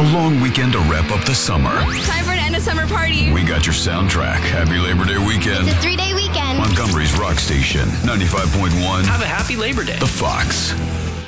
long weekend to wrap up the summer. Time for an end of summer party. We got your soundtrack. Happy Labor Day weekend. It's a 3-day weekend. Montgomery's Rock Station, 95.1. Have a happy Labor Day. The Fox.